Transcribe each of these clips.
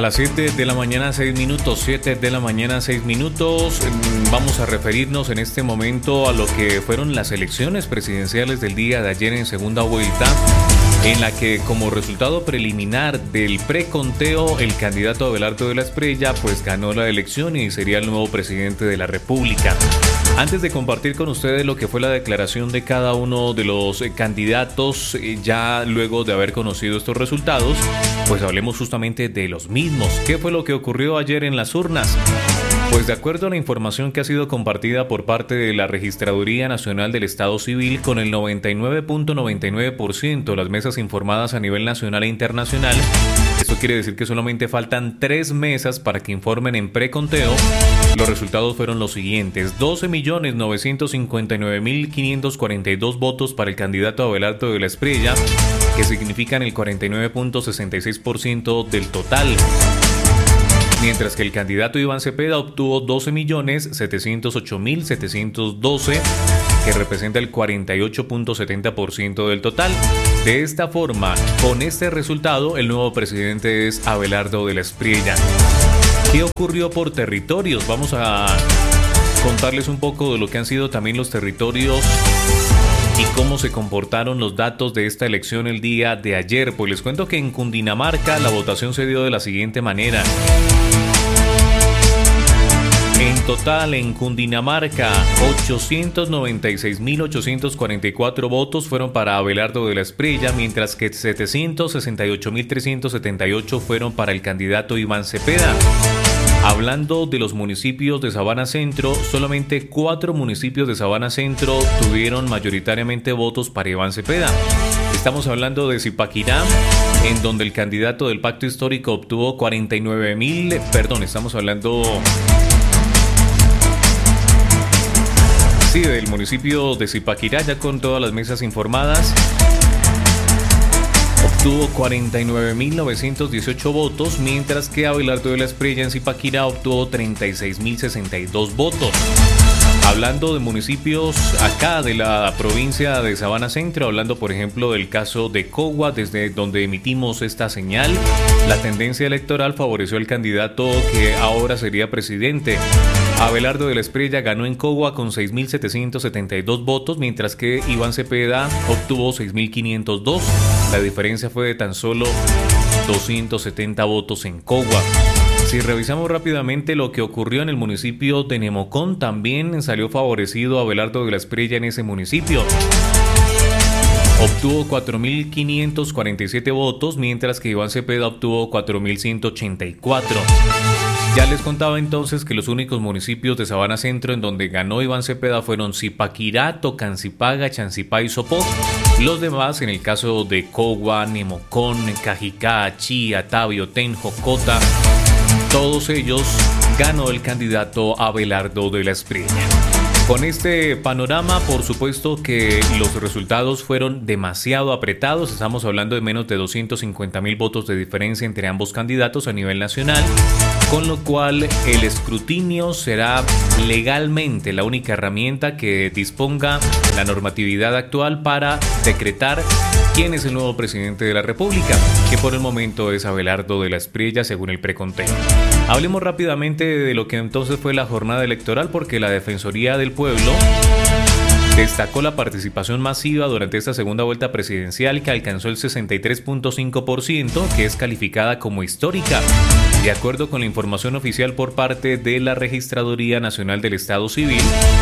las 7 de la mañana, 6 minutos, 7 de la mañana, 6 minutos. Vamos a referirnos en este momento a lo que fueron las elecciones presidenciales del día de ayer en segunda vuelta, en la que como resultado preliminar del preconteo, el candidato Abelardo de la Espriella pues ganó la elección y sería el nuevo presidente de la República. Antes de compartir con ustedes lo que fue la declaración de cada uno de los candidatos, ya luego de haber conocido estos resultados, pues hablemos justamente de los mismos. ¿Qué fue lo que ocurrió ayer en las urnas? Pues de acuerdo a la información que ha sido compartida por parte de la Registraduría Nacional del Estado Civil, con el 99.99% de las mesas informadas a nivel nacional e internacional, esto quiere decir que solamente faltan 3 mesas para que informen en preconteo. Los resultados fueron los siguientes: 12.959.542 votos para el candidato Abelardo de la Espriella, que significan el 49.66% del total. Mientras que el candidato Iván Cepeda obtuvo 12.708.712, que representa el 48.70% del total. De esta forma, con este resultado, el nuevo presidente es Abelardo de la Espriella. ¿Qué ocurrió por territorios? Vamos a contarles un poco de lo que han sido también los territorios y cómo se comportaron los datos de esta elección el día de ayer. Pues les cuento que en Cundinamarca la votación se dio de la siguiente manera. En total, en Cundinamarca, 896.844 votos fueron para Abelardo de la Espriella, mientras que 768.378 fueron para el candidato Iván Cepeda. Hablando de los municipios de Sabana Centro, solamente 4 municipios de Sabana Centro tuvieron mayoritariamente votos para Iván Cepeda. Estamos hablando de Zipaquirá, en donde el candidato del Pacto Histórico obtuvo 49.000, estamos hablando del municipio de Zipaquirá, ya con todas las mesas informadas. Obtuvo 49.918 votos, mientras que Abelardo de la Espriella en Zipaquirá obtuvo 36.062 votos. Hablando de municipios acá de la provincia de Sabana Centro, hablando por ejemplo del caso de Cogua, desde donde emitimos esta señal, la tendencia electoral favoreció al candidato que ahora sería presidente. Abelardo de la Espriella ganó en Cogua con 6.772 votos, mientras que Iván Cepeda obtuvo 6.502. La diferencia fue de tan solo 270 votos en Cogua. Si revisamos rápidamente lo que ocurrió en el municipio de Nemocón, también salió favorecido Abelardo de la Espriella en ese municipio. Obtuvo 4.547 votos, mientras que Iván Cepeda obtuvo 4.184. Ya les contaba entonces que los únicos municipios de Sabana Centro en donde ganó Iván Cepeda fueron Zipaquirá, Tocancipá, Chancipá y Sopó. Los demás, en el caso de Cogua, Nemocón, Cajicá, Chía, Tabio, Tenjo, Cota, todos ellos ganó el candidato Abelardo de la Espriella. Con este panorama, por supuesto que los resultados fueron demasiado apretados. Estamos hablando de menos de 250.000 votos de diferencia entre ambos candidatos a nivel nacional, con lo cual el escrutinio será legalmente la única herramienta que disponga la normatividad actual para decretar quién es el nuevo presidente de la República, que por el momento es Abelardo de la Espriella según el preconteo. Hablemos rápidamente de lo que entonces fue la jornada electoral, porque la Defensoría del Pueblo destacó la participación masiva durante esta segunda vuelta presidencial, que alcanzó el 63.5%, que es calificada como histórica. De acuerdo con la información oficial por parte de la Registraduría Nacional del Estado Civil,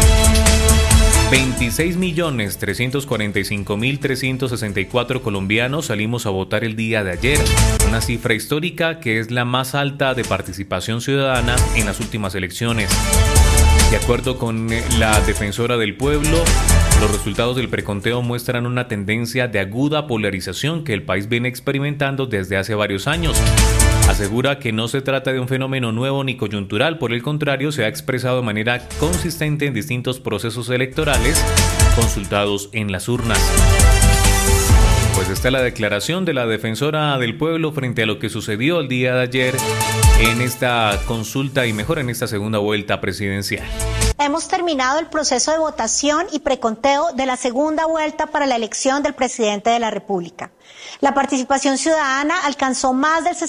26.345.364 colombianos salimos a votar el día de ayer, una cifra histórica que es la más alta de participación ciudadana en las últimas elecciones. De acuerdo con la Defensora del Pueblo, los resultados del preconteo muestran una tendencia de aguda polarización que el país viene experimentando desde hace varios años. Asegura que no se trata de un fenómeno nuevo ni coyuntural, por el contrario, se ha expresado de manera consistente en distintos procesos electorales consultados en las urnas. Pues está la declaración de la Defensora del Pueblo frente a lo que sucedió el día de ayer en esta consulta y mejor en esta segunda vuelta presidencial. En hemos terminado el proceso de votación y preconteo de la segunda vuelta para la elección del presidente de la República. La participación ciudadana alcanzó más del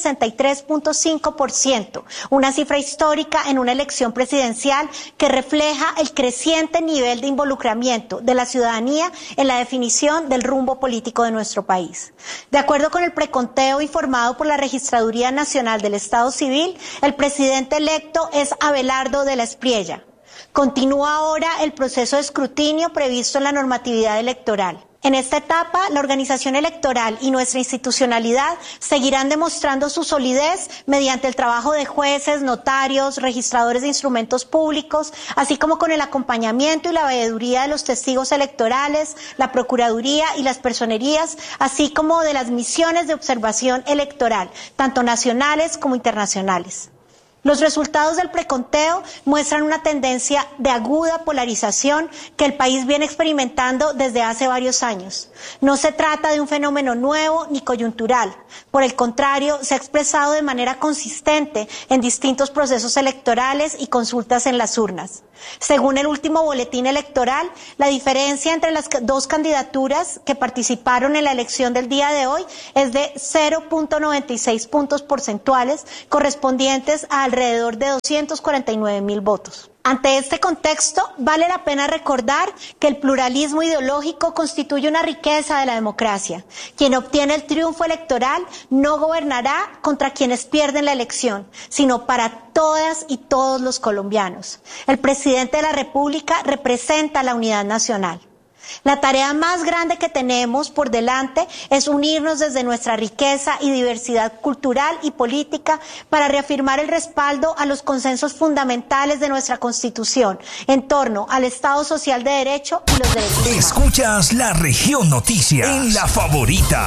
63.5%, una cifra histórica en una elección presidencial que refleja el creciente nivel de involucramiento de la ciudadanía en la definición del rumbo político de nuestro país. De acuerdo con el preconteo informado por la Registraduría Nacional del Estado Civil, el presidente electo es Abelardo de la Espriella. Continúa ahora el proceso de escrutinio previsto en la normatividad electoral. En esta etapa, la organización electoral y nuestra institucionalidad seguirán demostrando su solidez mediante el trabajo de jueces, notarios, registradores de instrumentos públicos, así como con el acompañamiento y la veeduría de los testigos electorales, la Procuraduría y las personerías, así como de las misiones de observación electoral, tanto nacionales como internacionales. Los resultados del preconteo muestran una tendencia de aguda polarización que el país viene experimentando desde hace varios años. No se trata de un fenómeno nuevo ni coyuntural. Por el contrario, se ha expresado de manera consistente en distintos procesos electorales y consultas en las urnas. Según el último boletín electoral, la diferencia entre las dos candidaturas que participaron en la elección del día de hoy es de 0.96 puntos porcentuales, correspondientes a alrededor de 249.000 votos. Ante este contexto, vale la pena recordar que el pluralismo ideológico constituye una riqueza de la democracia. Quien obtiene el triunfo electoral no gobernará contra quienes pierden la elección, sino para todas y todos los colombianos. El presidente de la República representa la unidad nacional. La tarea más grande que tenemos por delante es unirnos desde nuestra riqueza y diversidad cultural y política para reafirmar el respaldo a los consensos fundamentales de nuestra Constitución en torno al Estado Social de Derecho y los derechos humanos. Escuchas La Región Noticias en La Favorita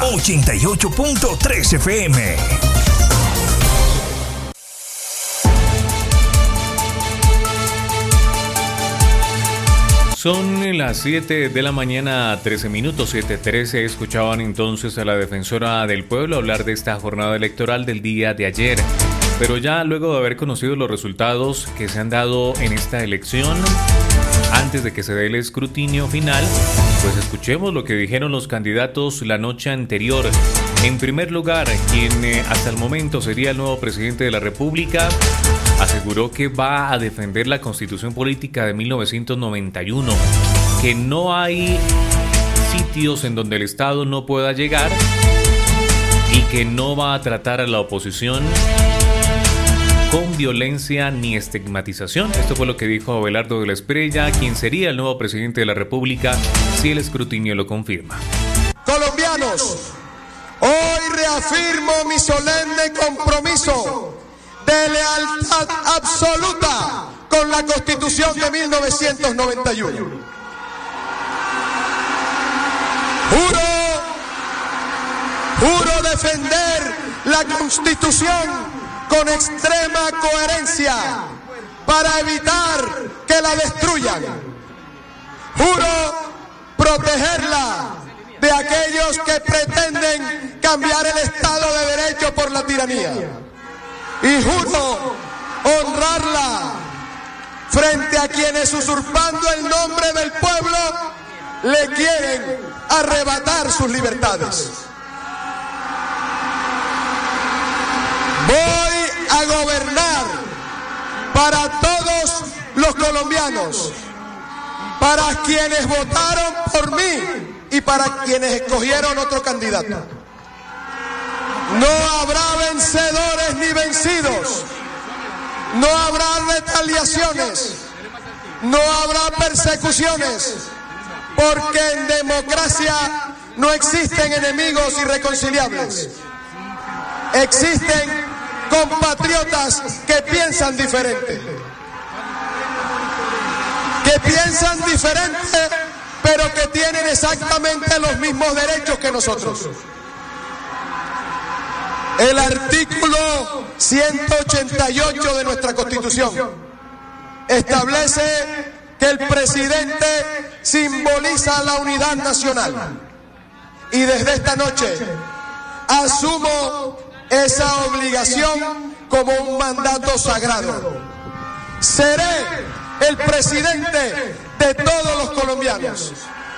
88.3 FM. Son las 7 de la mañana, 13 minutos, 7:13. Escuchaban entonces a la defensora del pueblo hablar de esta jornada electoral del día de ayer. Pero ya luego de haber conocido los resultados que se han dado en esta elección, antes de que se dé el escrutinio final, pues escuchemos lo que dijeron los candidatos la noche anterior. En primer lugar, quien hasta el momento sería el nuevo presidente de la República, aseguró que va a defender la Constitución Política de 1991, que no hay sitios en donde el Estado no pueda llegar y que no va a tratar a la oposición con violencia ni estigmatización. Esto fue lo que dijo Abelardo de la Espriella, quien sería el nuevo presidente de la República si el escrutinio lo confirma. Colombianos, hoy reafirmo mi solemne compromiso de lealtad absoluta con la Constitución de 1991. Juro defender la Constitución con extrema coherencia para evitar que la destruyan. Juro protegerla de aquellos que pretenden cambiar el Estado de Derecho por la tiranía. Y juro honrarla frente a quienes, usurpando el nombre del pueblo, le quieren arrebatar sus libertades. Voy a gobernar para todos los colombianos, para quienes votaron por mí y para quienes escogieron otro candidato. No habrá vencedores ni vencidos, no habrá retaliaciones, no habrá persecuciones, porque en democracia no existen enemigos irreconciliables. Existen compatriotas que piensan diferente, pero que tienen exactamente los mismos derechos que nosotros. El artículo 188 de nuestra Constitución establece que el presidente simboliza la unidad nacional. Y desde esta noche asumo esa obligación como un mandato sagrado. Seré el presidente de todos los colombianos.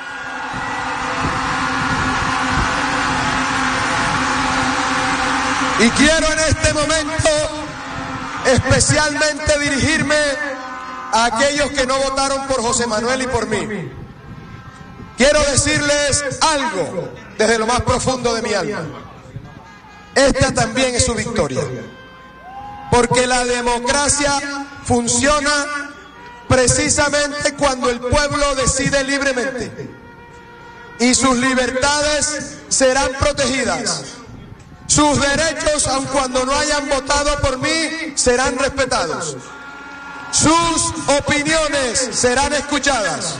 Y quiero en este momento especialmente dirigirme a aquellos que no votaron por José Manuel y por mí. Quiero decirles algo desde lo más profundo de mi alma. Esta también es su victoria, porque la democracia funciona precisamente cuando el pueblo decide libremente y sus libertades serán protegidas. Sus derechos, aun cuando no hayan votado por mí, serán respetados. Sus opiniones serán escuchadas.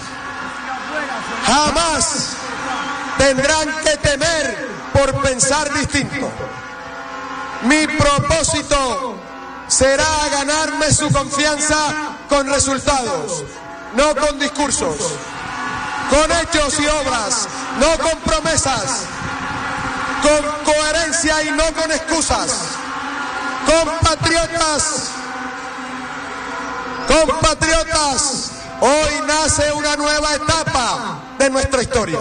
Jamás tendrán que temer por pensar distinto. Mi propósito será ganarme su confianza con resultados, no con discursos, con hechos y obras, no con promesas, con coherencia y no con excusas. Compatriotas, hoy nace una nueva etapa de nuestra historia.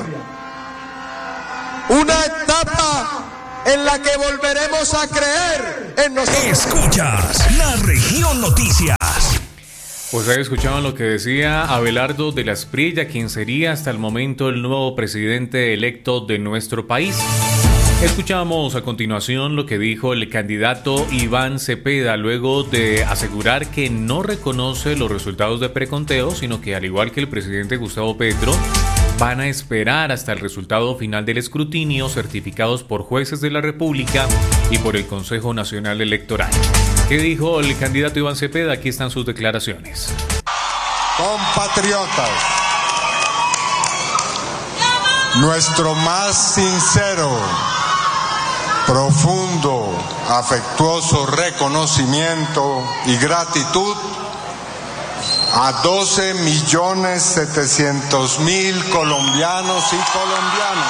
Una etapa en la que volveremos a creer en nosotros. Escuchas La Región Noticias. Pues ahí escuchaban lo que decía Abelardo de la Espriella, quien sería hasta el momento el nuevo presidente electo de nuestro país. Escuchamos a continuación lo que dijo el candidato Iván Cepeda luego de asegurar que no reconoce los resultados de preconteo, sino que al igual que el presidente Gustavo Petro, van a esperar hasta el resultado final del escrutinio certificados por jueces de la República y por el Consejo Nacional Electoral. ¿Qué dijo el candidato Iván Cepeda? Aquí están sus declaraciones. Compatriotas, nuestro más sincero, profundo, afectuoso reconocimiento y gratitud a 12.700.000 colombianos y colombianas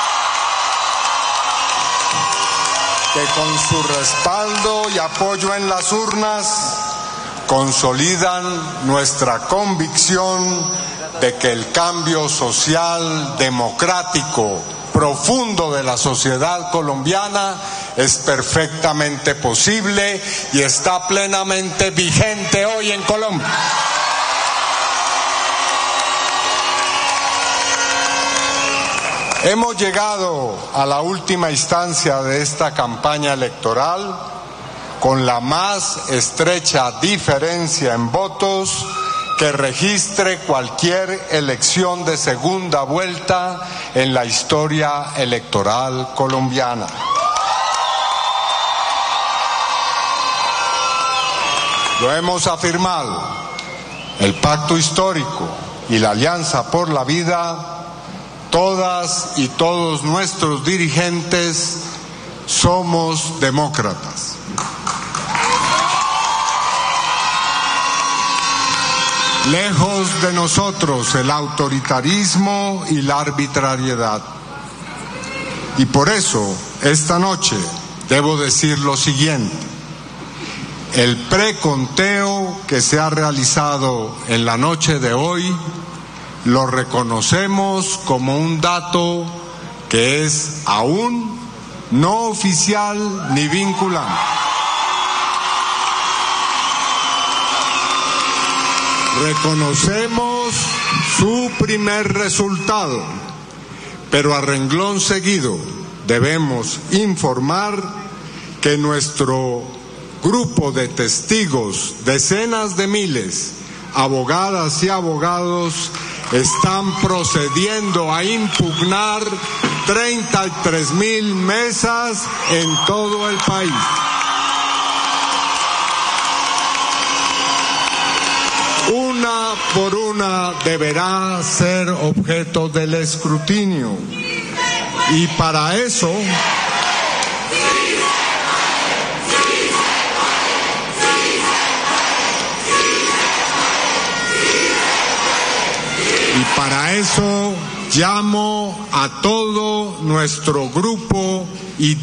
que con su respaldo y apoyo en las urnas consolidan nuestra convicción de que el cambio social, democrático, profundo de la sociedad colombiana es perfectamente posible y está plenamente vigente hoy en Colombia. Hemos llegado a la última instancia de esta campaña electoral con la más estrecha diferencia en votos que registre cualquier elección de segunda vuelta en la historia electoral colombiana. Lo hemos afirmado, el pacto histórico y la alianza por la vida, todas y todos nuestros dirigentes somos demócratas. Lejos de nosotros el autoritarismo y la arbitrariedad. Y por eso, esta noche, debo decir lo siguiente. El preconteo que se ha realizado en la noche de hoy lo reconocemos como un dato que es aún no oficial ni vinculante. Reconocemos su primer resultado, pero a renglón seguido debemos informar que nuestro grupo de testigos, decenas de miles, abogadas y abogados, están procediendo a impugnar 33.000 mesas en todo el país. Una por una deberá ser objeto del escrutinio. Y para eso llamo a todo nuestro grupo y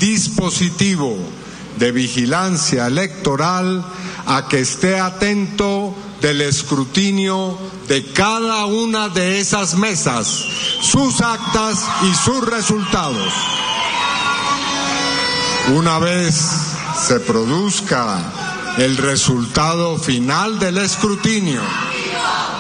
dispositivo de vigilancia electoral a que esté atento del escrutinio de cada una de esas mesas, sus actas y sus resultados. Una vez se produzca el resultado final del escrutinio,